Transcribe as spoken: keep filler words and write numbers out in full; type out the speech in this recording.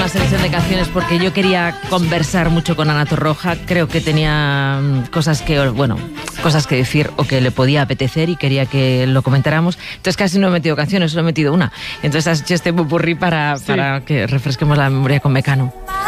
una selección de canciones porque yo quería conversar mucho con Ana Torroja. Creo que tenía cosas que, bueno, cosas que decir o que le podía apetecer y quería que lo comentáramos. Entonces casi no he metido canciones, solo he metido una. Entonces has hecho este popurrí para, sí. para que refresquemos la memoria con Mecano.